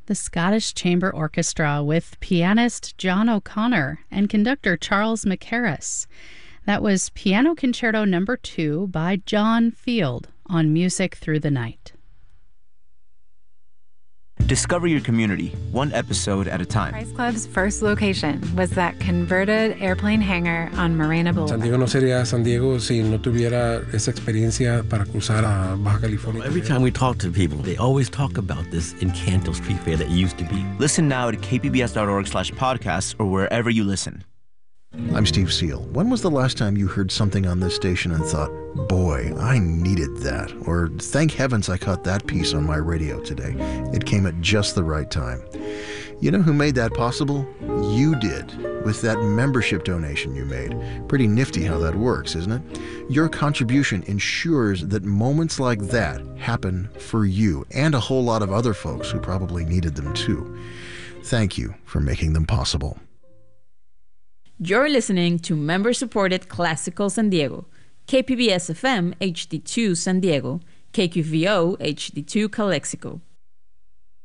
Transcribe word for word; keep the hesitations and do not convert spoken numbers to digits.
The Scottish Chamber Orchestra with pianist John O'Connor and conductor Charles Mackerras. That was Piano Concerto Number two by John Field on Music Through the Night. Discover your community, one episode at a time. Price Club's first location was that converted airplane hangar on Morena Boulevard. San Diego no sería San Diego si no tuviera esa experiencia para cruzar a Baja California. Every time we talk to people, they always talk about this Encanto Street Fair that used to be. Listen now at k p b s dot org slash podcasts or wherever you listen. I'm Steve Seal. When was the last time you heard something on this station and thought, boy, I needed that? Or thank heavens I caught that piece on my radio today. It came at just the right time. You know who made that possible? You did, with that membership donation you made. Pretty nifty how that works, isn't it? Your contribution ensures that moments like that happen for you and a whole lot of other folks who probably needed them too. Thank you for making them possible. You're listening to member-supported Classical San Diego, K P B S F M H D two San Diego, K Q V O H D two Calexico.